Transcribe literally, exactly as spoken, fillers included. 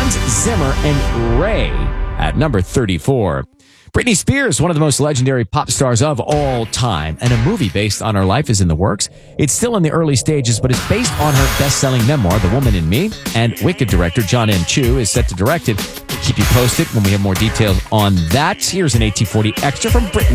Hans Zimmer and Ray at number thirty-four. Britney Spears, one of the most legendary pop stars of all time, and a movie based on her life is in the works. It's still in the early stages, but it's based on her best-selling memoir, The Woman in Me, and Wicked director John M. Chu is set to direct it. We'll keep you posted when we have more details on that. Here's an eighteen forty extra from Britney.